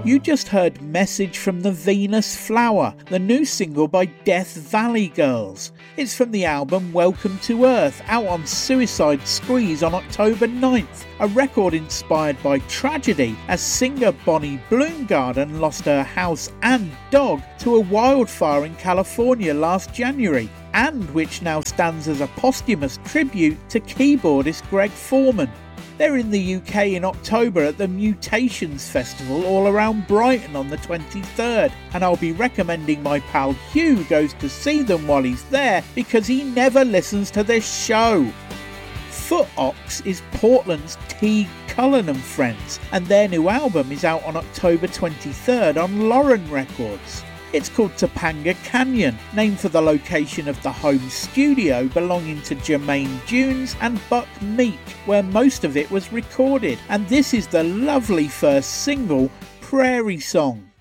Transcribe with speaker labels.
Speaker 1: You just heard Message from the Venus Flower, the new single by Death Valley Girls. It's from the album Welcome to Earth, out on Suicide Squeeze on October 9th, a record inspired by tragedy as singer Bonnie Bloomgarden lost her house and dog to a wildfire in California last January, and which now stands as a posthumous tribute to keyboardist Greg Foreman. They're in the UK in October at the Mutations Festival all around Brighton on the 23rd, and I'll be recommending my pal Hugh goes to see them while he's there because he never listens to this show. Foot Ox is Portland's Teague Cullen and Friends, and their new album is out on October 23rd on Lauren Records. It's called Topanga Canyon, named for the location of the home studio belonging to Jermaine Dunes and Buck Meek, where most of it was recorded, and this is the lovely first single, Prairie Song.